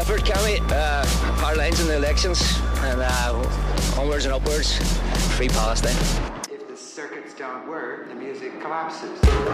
effort, Cammy. Hard lines in the elections, and onwards and upwards. Free Palestine. If the circuits don't work, the music collapses.